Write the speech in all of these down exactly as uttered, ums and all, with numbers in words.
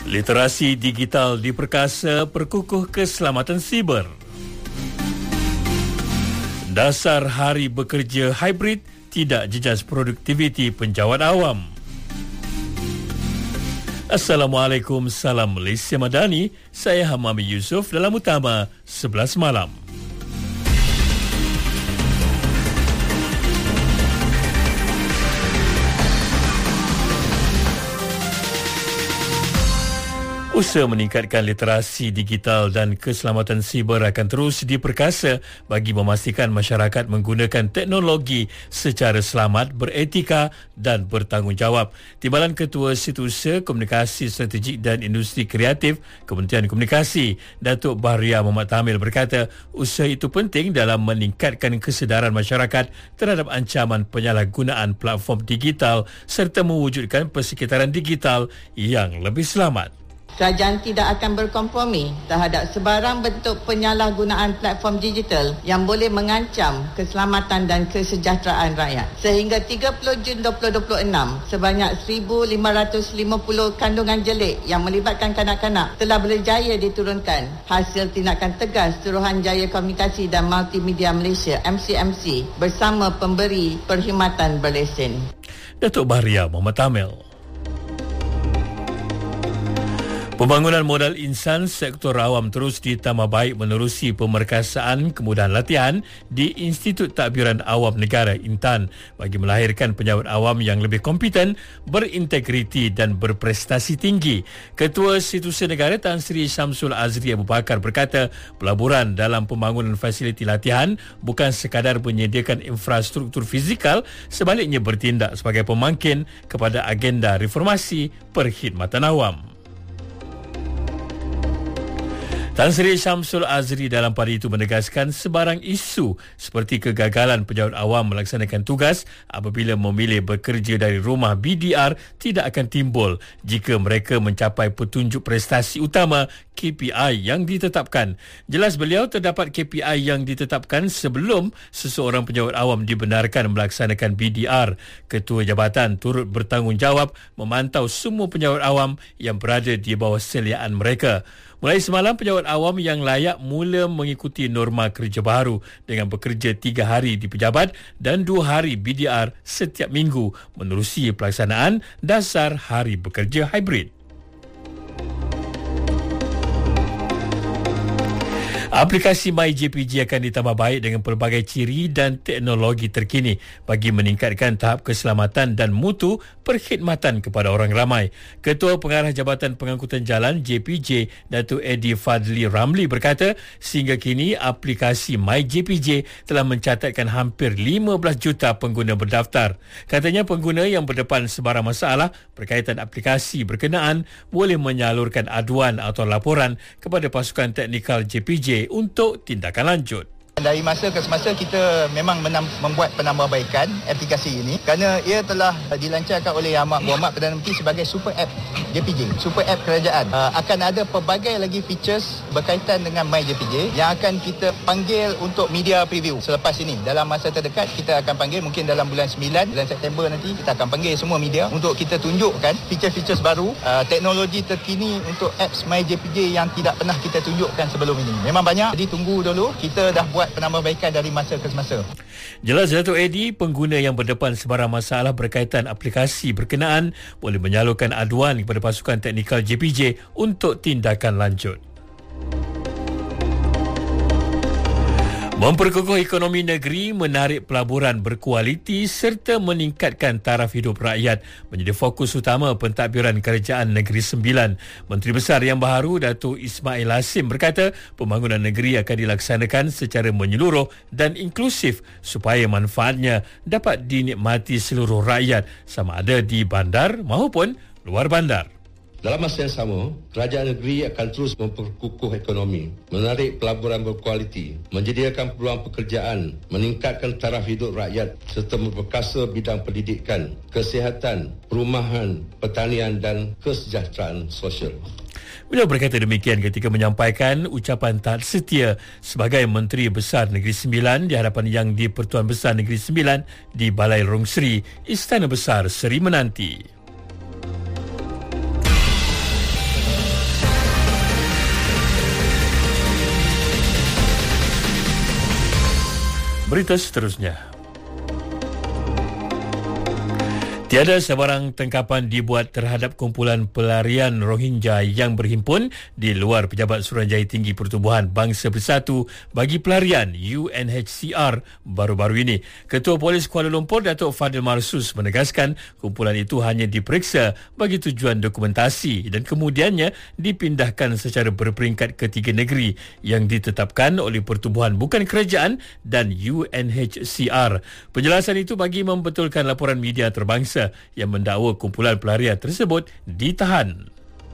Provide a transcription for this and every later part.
Literasi digital diperkasa perkukuh keselamatan siber. Dasar hari bekerja hybrid tidak jejas produktiviti penjawat awam. Assalamualaikum, salam Malaysia Madani. Saya Hamami Yusof dalam Utama sebelas malam. Usaha meningkatkan literasi digital dan keselamatan siber akan terus diperkasa bagi memastikan masyarakat menggunakan teknologi secara selamat, beretika dan bertanggungjawab. Timbalan Ketua Setiausaha Komunikasi Strategik dan Industri Kreatif Kementerian Komunikasi, Datuk Bahria Muhammad Tamil berkata, usaha itu penting dalam meningkatkan kesedaran masyarakat terhadap ancaman penyalahgunaan platform digital serta mewujudkan persekitaran digital yang lebih selamat. Kerajaan tidak akan berkompromi terhadap sebarang bentuk penyalahgunaan platform digital yang boleh mengancam keselamatan dan kesejahteraan rakyat. Sehingga tiga puluh Jun dua ribu dua puluh enam, sebanyak seribu lima ratus lima puluh kandungan jelik yang melibatkan kanak-kanak telah berjaya diturunkan hasil tindakan tegas Suruhanjaya Komunikasi dan Multimedia Malaysia M C M C bersama pemberi perkhidmatan berlesen. Datuk Bahria Muhammad Tamil. Pembangunan modal insan sektor awam terus ditambah baik menerusi pemerkasaan kemudahan latihan di Institut Tadbiran Awam Negara Intan bagi melahirkan penyawat awam yang lebih kompeten, berintegriti dan berprestasi tinggi. Ketua Setiausaha Negara Tan Sri Syamsul Azri Abu Bakar berkata, pelaburan dalam pembangunan fasiliti latihan bukan sekadar menyediakan infrastruktur fizikal, sebaliknya bertindak sebagai pemangkin kepada agenda reformasi perkhidmatan awam. Tan Sri Syamsul Azri dalam pada itu menegaskan sebarang isu seperti kegagalan pejabat awam melaksanakan tugas apabila memilih bekerja dari rumah B D R tidak akan timbul jika mereka mencapai petunjuk prestasi utama K P I yang ditetapkan. Jelas beliau terdapat K P I yang ditetapkan sebelum seseorang pejabat awam dibenarkan melaksanakan B D R. Ketua Jabatan turut bertanggungjawab memantau semua pejabat awam yang berada di bawah seliaan mereka. Mulai semalam, pejabat awam yang layak mula mengikuti norma kerja baru dengan bekerja tiga hari di pejabat dan dua hari B D R setiap minggu menerusi pelaksanaan dasar hari bekerja hybrid. Aplikasi MyJPJ akan ditambah baik dengan pelbagai ciri dan teknologi terkini bagi meningkatkan tahap keselamatan dan mutu perkhidmatan kepada orang ramai. Ketua Pengarah Jabatan Pengangkutan Jalan J P J, Datuk Eddie Fadli Ramli berkata, sehingga kini aplikasi MyJPJ telah mencatatkan hampir lima belas juta pengguna berdaftar. Katanya pengguna yang berdepan sebarang masalah berkaitan aplikasi berkenaan boleh menyalurkan aduan atau laporan kepada pasukan teknikal J P J untuk tindakan lanjut. Dari masa ke semasa kita memang menam, membuat penambahbaikan aplikasi ini kerana ia telah dilancarkan oleh Yang Amat Berhormat Perdana Menteri sebagai super app J P J, super app kerajaan. Uh, akan ada pelbagai lagi features berkaitan dengan MyJPJ yang akan kita panggil untuk media preview selepas ini. Dalam masa terdekat kita akan panggil, mungkin dalam bulan sembilan, bulan September nanti kita akan panggil semua media untuk kita tunjukkan feature-features baru, uh, teknologi terkini untuk apps MyJPJ yang tidak pernah kita tunjukkan sebelum ini. Memang banyak, jadi tunggu dulu, kita dah buat penambahbaikan dari masa ke semasa. Jelas Datuk Eddie, pengguna yang berdepan sebarang masalah berkaitan aplikasi berkenaan boleh menyalurkan aduan kepada pasukan teknikal J P J untuk tindakan lanjut. Memperkukuh ekonomi negeri, menarik pelaburan berkualiti serta meningkatkan taraf hidup rakyat menjadi fokus utama pentadbiran Kerajaan Negeri Sembilan. Menteri Besar yang baharu, Datuk Ismail Hasim berkata, pembangunan negeri akan dilaksanakan secara menyeluruh dan inklusif supaya manfaatnya dapat dinikmati seluruh rakyat sama ada di bandar maupun luar bandar. Dalam masa yang sama, kerajaan negeri akan terus memperkukuh ekonomi, menarik pelaburan berkualiti, menyediakan peluang pekerjaan, meningkatkan taraf hidup rakyat serta memperkasa bidang pendidikan, kesihatan, perumahan, pertanian dan kesejahteraan sosial. Beliau berkata demikian ketika menyampaikan ucapan taat setia sebagai Menteri Besar Negeri Sembilan di hadapan Yang di-Pertuan Besar Negeri Sembilan di Balai Rong Sri, Istana Besar Seri Menanti. berita seterusnya. Tiada sebarang tangkapan dibuat terhadap kumpulan pelarian Rohingya yang berhimpun di luar Pejabat Suruhanjaya Tinggi Pertubuhan Bangsa Bersatu bagi Pelarian U N H C R baru-baru ini. Ketua Polis Kuala Lumpur Datuk Fadil Marsus menegaskan kumpulan itu hanya diperiksa bagi tujuan dokumentasi dan kemudiannya dipindahkan secara berperingkat ke tiga negeri yang ditetapkan oleh Pertubuhan Bukan Kerajaan dan U N H C R. Penjelasan itu bagi membetulkan laporan media antarabangsa yang mendakwa kumpulan pelarian tersebut ditahan.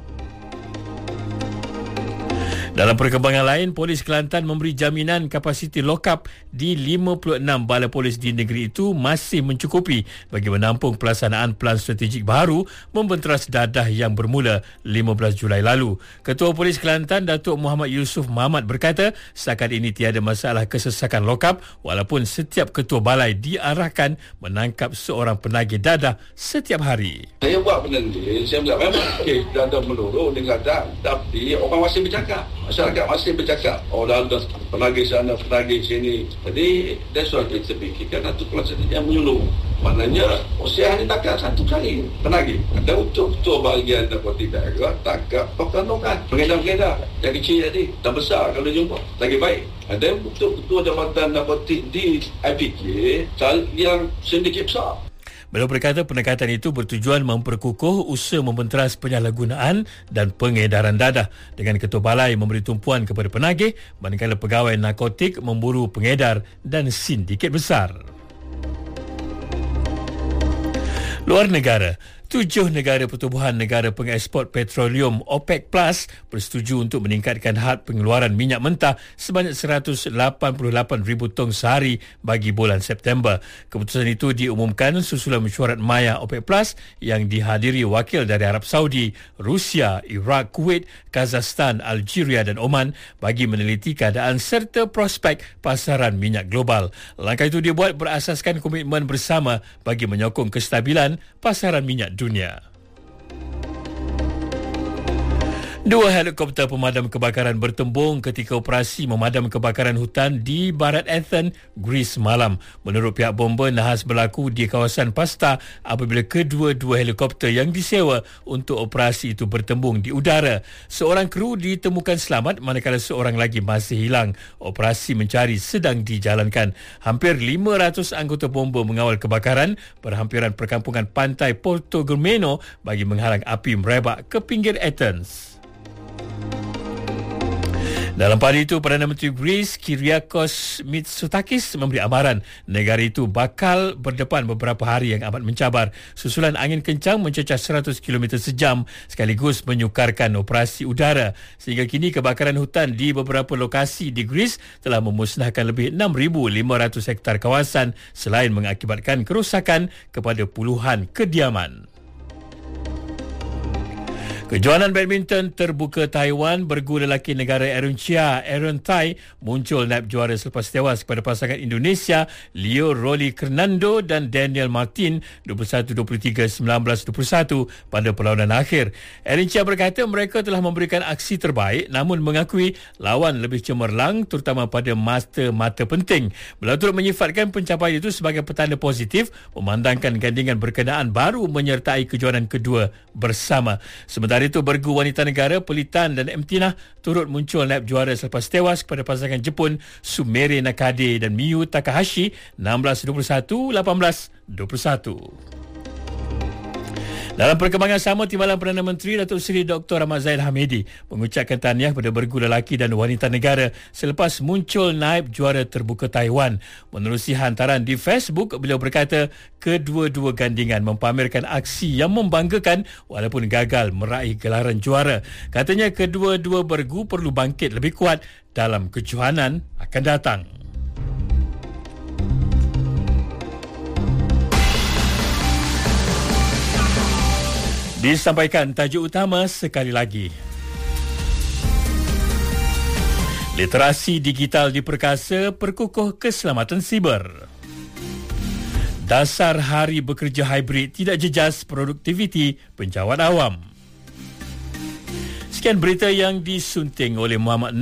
Dalam perkembangan lain, Polis Kelantan memberi jaminan kapasiti lokap di lima puluh enam balai polis di negeri itu masih mencukupi bagi menampung pelaksanaan Pelan Strategik Baharu Membenteras Dadah yang bermula lima belas Julai lalu. Ketua Polis Kelantan Datuk Muhammad Yusof Mahamat berkata, setakat ini tiada masalah kesesakan lokap walaupun setiap ketua balai diarahkan menangkap seorang penagih dadah setiap hari. Saya buat benda ni, saya bilang memang kes dadah menurun dengan dadah, tapi orang masih bercakap. Masyarakat masih bercakap, oh dah ada penagih sana, penagih sini. Jadi, that's why kita fikirkan satu kelas yang menyuluh. Maknanya, usia ni takkan satu kali penagih. Ada untuk ketua bahagian narkotik daerah, takap perkanungan. Pengedar-pengedar yang kecil tadi, dah besar kalau jumpa. Lagi baik. Ada untuk ketua jabatan narkotik di I P K yang sindiket besar. Beliau berkata pendekatan itu bertujuan memperkukuh usaha membenteras penyalahgunaan dan pengedaran dadah dengan ketua balai memberi tumpuan kepada penagih manakala pegawai narkotik memburu pengedar dan sindiket besar. Luar negara, tujuh negara pertubuhan negara pengeksport petroleum OPEC Plus bersetuju untuk meningkatkan had pengeluaran minyak mentah sebanyak seratus lapan puluh lapan ribu tong sehari bagi bulan September. Keputusan itu diumumkan susulan mesyuarat maya OPEC Plus yang dihadiri wakil dari Arab Saudi, Rusia, Iraq, Kuwait, Kazakhstan, Algeria dan Oman bagi meneliti keadaan serta prospek pasaran minyak global. Langkah itu dibuat berasaskan komitmen bersama bagi menyokong kestabilan pasaran minyak dunia. Dua helikopter pemadam kebakaran bertembung ketika operasi memadam kebakaran hutan di barat Athens, Greece malam. Menurut pihak bomba, nahas berlaku di kawasan Pasta apabila kedua-dua helikopter yang disewa untuk operasi itu bertembung di udara. Seorang kru ditemukan selamat manakala seorang lagi masih hilang. Operasi mencari sedang dijalankan. Hampir lima ratus anggota bomba mengawal kebakaran berhampiran perkampungan pantai Porto Germano bagi menghalang api merebak ke pinggir Athens. Dalam pada itu, Perdana Menteri Greece Kyriakos Mitsotakis memberi amaran negara itu bakal berdepan beberapa hari yang amat mencabar susulan angin kencang mencecah seratus kilometer sejam sekaligus menyukarkan operasi udara. Sehingga kini kebakaran hutan di beberapa lokasi di Greece telah memusnahkan lebih enam ribu lima ratus hektar kawasan selain mengakibatkan kerosakan kepada puluhan kediaman. Kejohanan badminton terbuka Taiwan, bergu lelaki negara Aaron Chia, Aaron Tai muncul naib juara selepas tewas kepada pasangan Indonesia Leo Rolly Fernando dan Daniel Martin dua puluh satu dua puluh tiga, sembilan belas dua puluh satu pada perlawanan akhir. Aaron Chia berkata mereka telah memberikan aksi terbaik namun mengakui lawan lebih cemerlang terutama pada mata-mata penting. Beliau turut menyifatkan pencapaian itu sebagai petanda positif memandangkan gandingan berkenaan baru menyertai kejohanan kedua bersama. Sementara itu, bergu wanita negara Pelitan dan Emtinah turut muncul naib juara selepas tewas kepada pasangan Jepun Sumere Nakade dan Miyu Takahashi enam belas dua puluh satu, lapan belas dua puluh satu. Dalam perkembangan sama, Timbalan Perdana Menteri Datuk Seri Doktor Ahmad Zahid Hamidi mengucapkan tahniah kepada bergu lelaki dan wanita negara selepas muncul naib juara terbuka Taiwan. Menerusi hantaran di Facebook, beliau berkata kedua-dua gandingan mempamerkan aksi yang membanggakan walaupun gagal meraih gelaran juara. Katanya kedua-dua bergu perlu bangkit lebih kuat dalam kejohanan akan datang. Disampaikan tajuk utama sekali lagi. Literasi digital diperkasa, perkukuh keselamatan siber. Dasar hari bekerja hybrid tidak jejas produktiviti penjawat awam. Sekian berita yang disunting oleh Muhammad